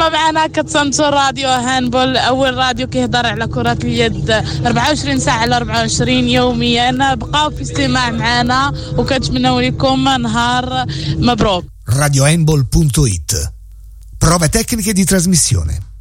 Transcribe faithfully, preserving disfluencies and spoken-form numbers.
كما معنا كتصنتو راديو هاندبول أول راديو كيهضر على كرة اليد أربعة وعشرين ساعة على أربعة وعشرين يوميا. بقاو في استماع معنا وكنتمنوا لكم نهار مبروك. radio handball punto it. Prove tecniche di trasmissione.